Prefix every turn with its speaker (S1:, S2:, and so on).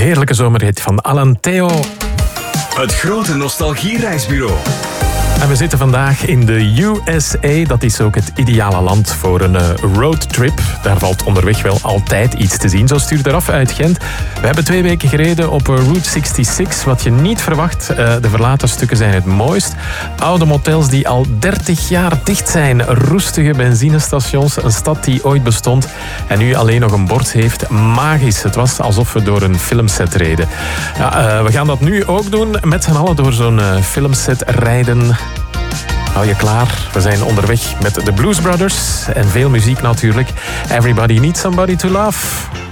S1: heerlijke zomerhit van Alan Theo.
S2: Het grote nostalgiereisbureau.
S1: En we zitten vandaag in de USA. Dat is ook het ideale land voor een roadtrip. Daar valt onderweg wel altijd iets te zien. Zo stuurt eraf uit Gent. We hebben 2 weken gereden op Route 66. Wat je niet verwacht, de verlaten stukken zijn het mooist. Oude motels die al 30 jaar dicht zijn. Roestige benzinestations. Een stad die ooit bestond en nu alleen nog een bord heeft. Magisch. Het was alsof we door een filmset reden. Ja, we gaan dat nu ook doen. Met z'n allen door zo'n filmset rijden. Hou je klaar? We zijn onderweg met de Blues Brothers en veel muziek natuurlijk. Everybody needs somebody to love.